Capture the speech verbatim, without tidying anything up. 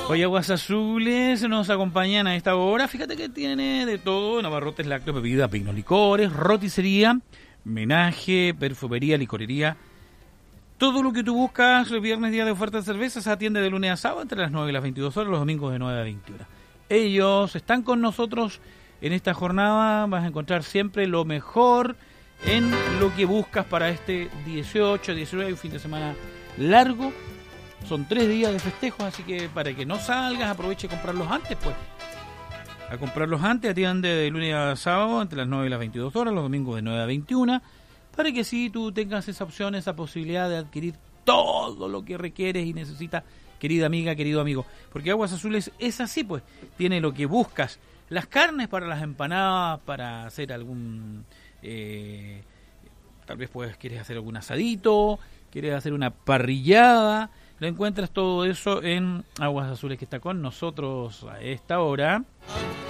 Hoy Aguas Azules nos acompañan a esta hora. Fíjate que tiene de todo: abarrotes, lácteos, bebidas, vinos, licores, roticería, menaje, perfumería, licorería. Todo lo que tú buscas los viernes, día de oferta de cervezas, se atiende de lunes a sábado entre las nueve y las veintidós horas, los domingos de nueve a veintiuna. Ellos están con nosotros en esta jornada. Vas a encontrar siempre lo mejor en lo que buscas para este dieciocho, diecinueve, un fin de semana largo. Son tres días de festejos, así que para que no salgas, aproveche a comprarlos antes, pues. A comprarlos antes, atiende de lunes a sábado entre las nueve y las veintidós horas, los domingos de nueve a veintiuna, para que sí tú tengas esa opción, esa posibilidad de adquirir todo lo que requieres y necesitas, querida amiga, querido amigo. Porque Aguas Azules es así, pues. Tiene lo que buscas. Las carnes para las empanadas, para hacer algún... Eh, tal vez pues quieres hacer algún asadito, quieres hacer una parrillada. Lo encuentras todo eso en Aguas Azules, que está con nosotros a esta hora.